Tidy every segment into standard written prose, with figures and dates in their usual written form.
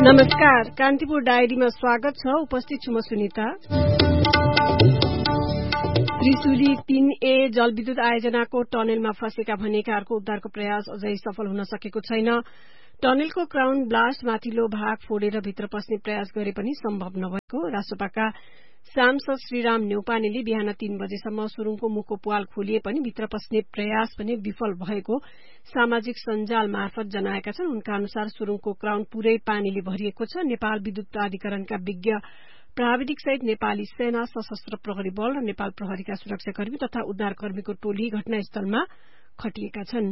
नमस्कार, कान्तिपुर डायरीमा स्वागत छ। उपस्थित छु म सुनिता। त्रिशुली 3A जलविद्युत आयोजनाको टनेलमा फँसेका भनेकाहरूको उद्धारको प्रयास अझै सफल हुन सकेको छैन। टनेलको क्राउन ब्लास्ट माथिल्लो भाग फोडेर भित्र पस्ने प्रयास गरे पनि सम्भव नभएको रासोपाका सांसद श्रीराम न्यौपानेले बिहान 3 बजेसम्म सुरुङको मुखको प्वाल खोलिए पनि भित्र पस्ने प्रयास पनि विफल भएको सामाजिक सञ्जाल मार्फत जनाएका छन्। उनका अनुसार सुरुङको क्राउन पूरै पानीले भरिएको छ। नेपाल विद्युत प्राधिकरणका विज्ञ प्राविधिक सहित नेपाली सेना, सशस्त्र प्रहरी बल र नेपाल प्रहरीका सुरक्षाकर्मी तथा उद्धारकर्मीको टोली घटनास्थलमा खटिएका छन्।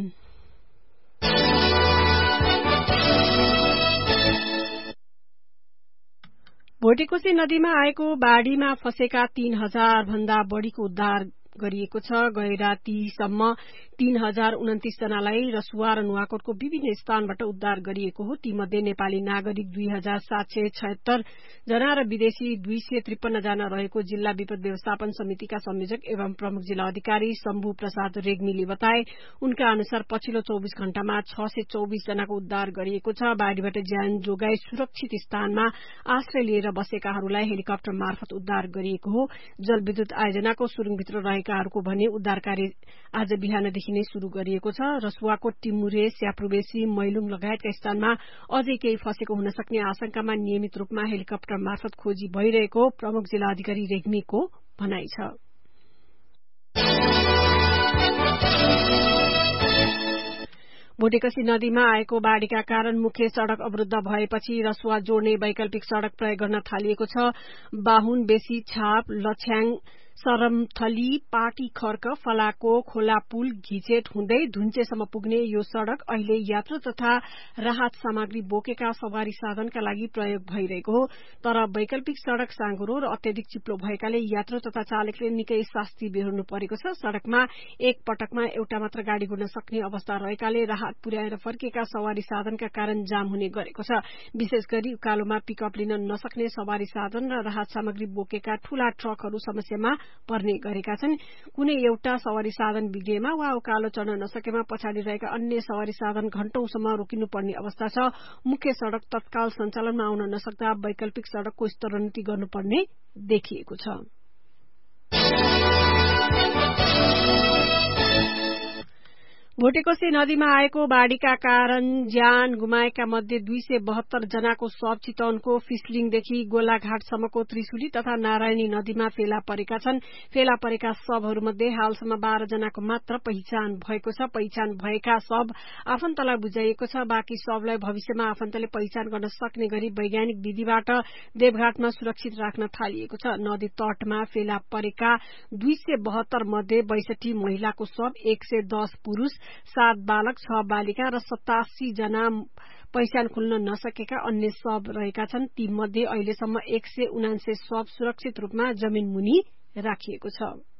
भोटेकोशी नदीमा आएको बाढ़ीमा फँसेका 3000 भन्दा बढ़ीको उद्धार गरिएको छ। गए रातीसम्म 3029 जनालाई रसुवा र नुवाकोटको विभिन्न स्थानबाट उद्धार गरिएको हो। तीमध्ये नेपाली नागरिक 2776 जना र विदेशी 253 जना रहेको जिल्ला विपद व्यवस्थापन समितिका संयोजक एवं प्रमुख जिल्ला अधिकारी शम्भु प्रसाद रेग्मीले बताए। उनका अनुसार पछिल्लो 24 घण्टामा 624 जनाको उद्धार गरिएको छ। बाढ़ीबाट ज्यान जोगाई सुरक्षित स्थानमा आश्रय लिएर बसेकाहरूलाई हेलिकप्टर मार्फत उद्धार गरिएको हो। जलविद्युत आयोजनाको सुरुङभित्र रहेकाहरूको भने उद्धार कार्य आज बिहानदेखि नै शुरू गरिएको छ। रसुवाको टिमुरे, स्याप्रुबेसी, मैलुङ लगायतका स्थानमा अझै केही फँसेको हुन सक्ने आशंकामा नियमित रूपमा हेलिकप्टर मार्फत खोजी भइरहेको प्रमुख जिल्ला अधिकारी रेग्मीको भनाइ छ। भोटेकोशी नदीमा आएको बाढ़ीका कारण मुख्य सड़क अवरूद्ध भएपछि रसुवा जोड्ने वैकल्पिक सड़क प्रयोग गर्न थालिएको छ। बाहुन, बेसी छाप, लछ्याङ, सरमथली, पाटी खर्क, फलाको, खोला पुल, घिचेट हुँदै धुन्चेसम्म पुग्ने यो सड़क अहिले यात्रु तथा राहत सामग्री बोकेका सवारी साधनका लागि प्रयोग भइरहेको हो। तर वैकल्पिक सड़क साँघुरो र अत्यधिक चिप्लो भएकाले यात्रु तथा चालकले निकै शास्ति बेहोर्नु परेको छ। सड़कमा एक पटकमा एउटा मात्र गाड़ी गुड्न सक्ने अवस्था रहेकाले राहत पुर्याएर फर्किएका सवारी साधनका कारण जाम हुने गरेको छ। विशेष गरी उकालोमा पिकअप लिन नसक्ने सवारी साधन र राहत सामग्री बोकेका ठूला ट्रकहरू समस्यामा पर्ने गरेका छन्। कुनै एउटा सवारी साधन बिग्रिएमा वा उकालो चढ्न नसकेमा पछाडि रहेका अन्य सवारी साधन घण्टौंसम्म रोकिनुपर्ने अवस्था छ। मुख्य सड़क तत्काल सञ्चालनमा आउन नसक्दा वैकल्पिक सड़कको स्तरोन्नति गर्नुपर्ने देखिएको छ। भोटेकोशी नदीमा आएको बाढ़ीका कारण ज्यान गुमाएका मध्ये 272 जनाको शव चितवनको फिसलिङदेखि गोलाघाटसम्मको त्रिशुली तथा नारायणी नदीमा फेला परेका छन्। फेला परेका शवहरूमध्ये हालसम्म 12 जनाको मात्र पहिचान भएको छ। पहिचान भएका शव आफन्तलाई बुझाइएको छ। बाँकी शवलाई भविष्यमा आफन्तले पहिचान गर्न सक्ने गरी वैज्ञानिक विधिबाट देवघाटमा सुरक्षित राख्न थालिएको छ। नदी तटमा फेला परेका 272 मध्ये 62 महिलाको शव, 110 पुरूष, 7 बालक, 6 बालिका र 87 जना पहिचान खुल्न नसकेका अन्य शव रहेका छन्। ती मध्ये अहिलेसम्म 179 शव सुरक्षित रूपमा जमिन मुनि राखिएको छ।